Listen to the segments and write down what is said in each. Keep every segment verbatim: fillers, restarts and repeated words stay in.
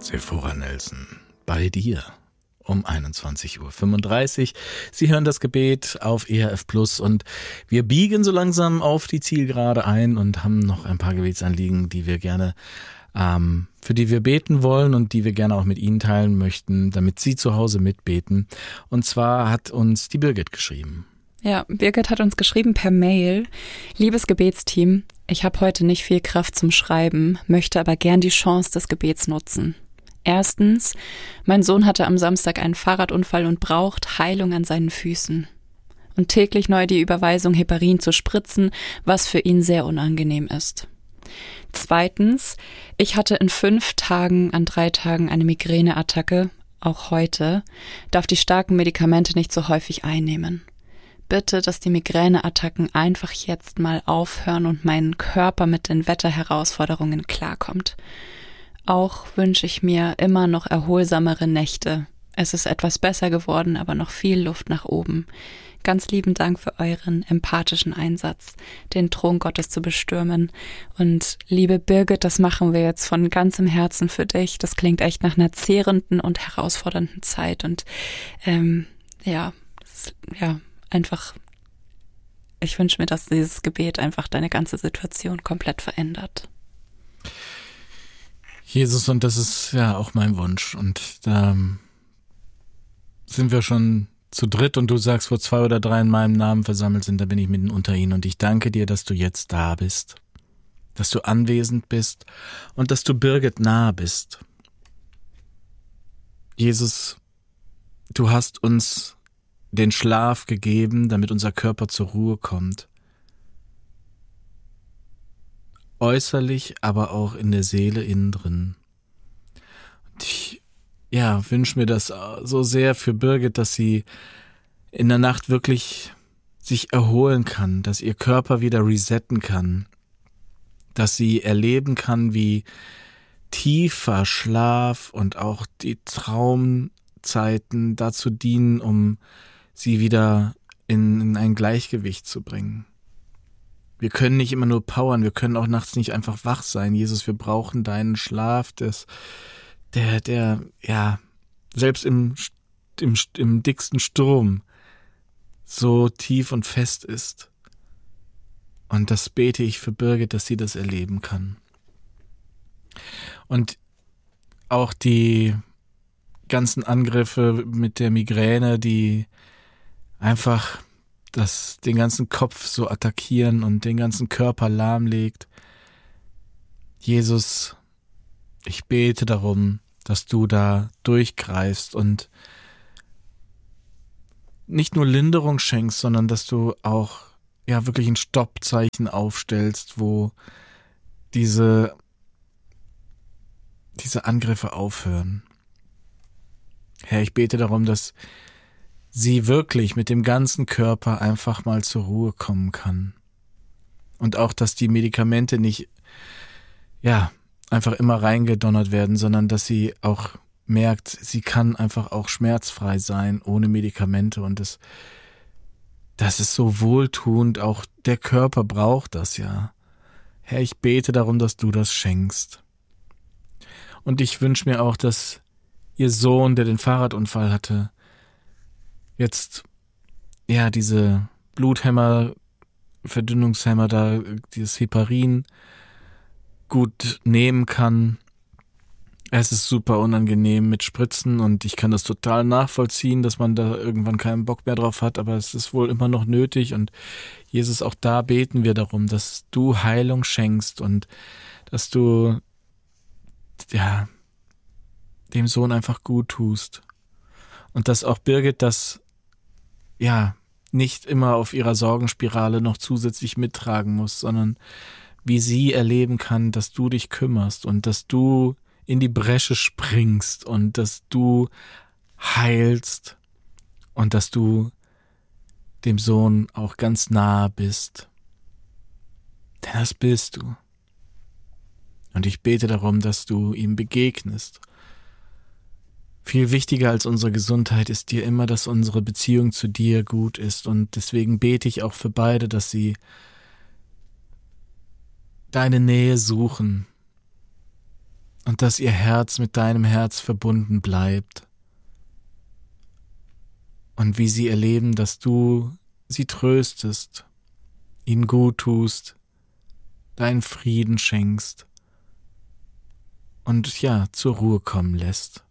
Sephora Nelson, bei dir um einundzwanzig Uhr fünfunddreißig. Sie hören das Gebet auf E R F Plus und wir biegen so langsam auf die Zielgerade ein und haben noch ein paar Gebetsanliegen, die wir gerne, ähm, für die wir beten wollen und die wir gerne auch mit Ihnen teilen möchten, damit Sie zu Hause mitbeten. Und zwar hat uns die Birgit geschrieben. Ja, Birgit hat uns geschrieben per Mail: Liebes Gebetsteam, ich habe heute nicht viel Kraft zum Schreiben, möchte aber gern die Chance des Gebets nutzen. Erstens, mein Sohn hatte am Samstag einen Fahrradunfall und braucht Heilung an seinen Füßen. Und täglich neu die Überweisung, Heparin zu spritzen, was für ihn sehr unangenehm ist. Zweitens, ich hatte in fünf Tagen an drei Tagen eine Migräneattacke, auch heute, darf die starken Medikamente nicht so häufig einnehmen. Bitte, dass die Migräneattacken einfach jetzt mal aufhören und mein Körper mit den Wetterherausforderungen klarkommt. Auch wünsche ich mir immer noch erholsamere Nächte. Es ist etwas besser geworden, aber noch viel Luft nach oben. Ganz lieben Dank für euren empathischen Einsatz, den Thron Gottes zu bestürmen. Und liebe Birgit, das machen wir jetzt von ganzem Herzen für dich. Das klingt echt nach einer zehrenden und herausfordernden Zeit. Und ähm, ja, das, ja, einfach, ich wünsche mir, dass dieses Gebet einfach deine ganze Situation komplett verändert. Jesus, und das ist ja auch mein Wunsch. Und da sind wir schon zu dritt und du sagst, wo zwei oder drei in meinem Namen versammelt sind, da bin ich mitten unter ihnen. Und ich danke dir, dass du jetzt da bist, dass du anwesend bist und dass du Birgit nahe bist. Jesus, du hast uns den Schlaf gegeben, damit unser Körper zur Ruhe kommt. Äußerlich, aber auch in der Seele innen drin. Und ich ja, wünsche mir das so sehr für Birgit, dass sie in der Nacht wirklich sich erholen kann, dass ihr Körper wieder resetten kann, dass sie erleben kann, wie tiefer Schlaf und auch die Traumzeiten dazu dienen, um sie wieder in, in ein Gleichgewicht zu bringen. Wir können nicht immer nur powern, wir können auch nachts nicht einfach wach sein. Jesus, wir brauchen deinen Schlaf, das, der, der, ja, selbst im, im, im dicksten Sturm so tief und fest ist. Und das bete ich für Birgit, dass sie das erleben kann. Und auch die ganzen Angriffe mit der Migräne, die einfach das den ganzen Kopf so attackieren und den ganzen Körper lahmlegt. Jesus, ich bete darum, dass du da durchgreifst und nicht nur Linderung schenkst, sondern dass du auch ja wirklich ein Stoppzeichen aufstellst, wo diese diese Angriffe aufhören. Herr, ich bete darum, dass sie wirklich mit dem ganzen Körper einfach mal zur Ruhe kommen kann. Und auch, dass die Medikamente nicht, ja, einfach immer reingedonnert werden, sondern dass sie auch merkt, sie kann einfach auch schmerzfrei sein, ohne Medikamente. Und das, das ist so wohltuend, auch der Körper braucht das ja. Herr, ich bete darum, dass du das schenkst. Und ich wünsche mir auch, dass ihr Sohn, der den Fahrradunfall hatte, jetzt, ja, diese Bluthämmer, Verdünnungshemmer da, dieses Heparin gut nehmen kann. Es ist super unangenehm mit Spritzen und ich kann das total nachvollziehen, dass man da irgendwann keinen Bock mehr drauf hat, aber es ist wohl immer noch nötig und Jesus, auch da beten wir darum, dass du Heilung schenkst und dass du, ja, dem Sohn einfach gut tust und dass auch Birgit das ja, nicht immer auf ihrer Sorgenspirale noch zusätzlich mittragen muss, sondern wie sie erleben kann, dass du dich kümmerst und dass du in die Bresche springst und dass du heilst und dass du dem Sohn auch ganz nahe bist. Denn das bist du. Und ich bete darum, dass du ihm begegnest. Viel wichtiger als unsere Gesundheit ist dir immer, dass unsere Beziehung zu dir gut ist. Und deswegen bete ich auch für beide, dass sie deine Nähe suchen, und dass ihr Herz mit deinem Herz verbunden bleibt und wie sie erleben, dass du sie tröstest, ihnen gut tust, deinen Frieden schenkst und ja, zur Ruhe kommen lässt.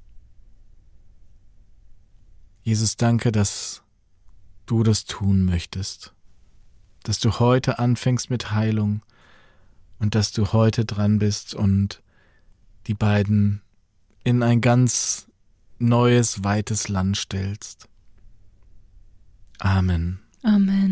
Jesus, danke, dass du das tun möchtest, dass du heute anfängst mit Heilung und dass du heute dran bist und die beiden in ein ganz neues, weites Land stellst. Amen. Amen.